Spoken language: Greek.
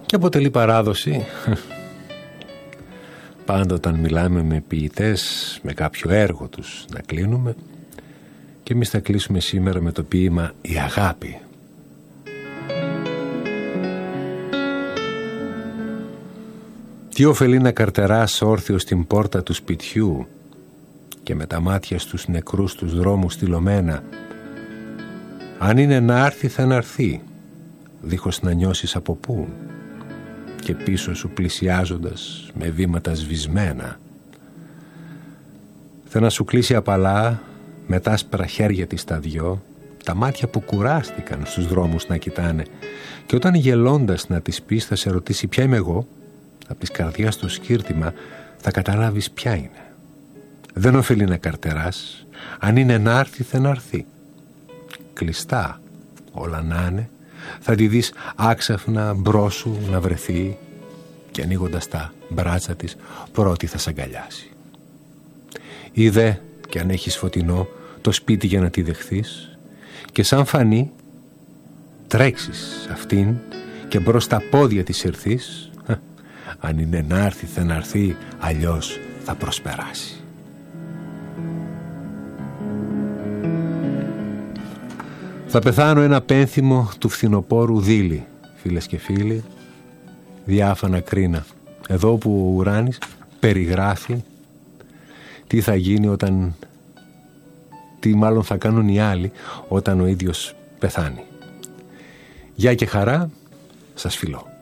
Και αποτελεί παράδοση πάντα όταν μιλάμε με ποιητές, με κάποιο έργο τους να κλείνουμε, και εμείς θα κλείσουμε σήμερα με το ποίημα «Η αγάπη». Τι ωφελεί να καρτεράς όρθιος στην πόρτα του σπιτιού και με τα μάτια στους νεκρούς τους δρόμους στυλωμένα. Αν είναι να έρθει θα έρθει, δίχως να νιώσεις από πού, και πίσω σου πλησιάζοντας με βήματα σβησμένα. Θα να σου κλείσει απαλά με τ' άσπρα χέρια της τα δυο, τα μάτια που κουράστηκαν στους δρόμους να κοιτάνε, και όταν γελώντας να της πεις θα σε ρωτήσει ποια είμαι εγώ, απ' της καρδιάς το σκύρτημα θα καταλάβεις ποια είναι. Δεν οφείλει να καρτεράς, αν είναι να έρθει θα έρθει. Κλειστά όλα να είναι, θα τη δεις άξαφνα μπρος σου να βρεθεί, και ανοίγοντας τα μπράτσα της πρώτη θα σ' αγκαλιάσει. Είδε κι αν έχεις φωτεινό το σπίτι για να τη δεχθείς, και σαν φανεί τρέξεις αυτήν και μπρος στα πόδια της ερθείς. Αν είναι να έρθει θα έρθει, αλλιώς θα προσπεράσει. Θα πεθάνω ένα πένθυμο του φθινοπόρου δίλη, φίλες και φίλοι, διάφανα κρίνα, εδώ που ο ουράνης περιγράφει τι θα γίνει όταν, τι μάλλον θα κάνουν οι άλλοι όταν ο ίδιος πεθάνει. Γεια και χαρά, σας φιλώ.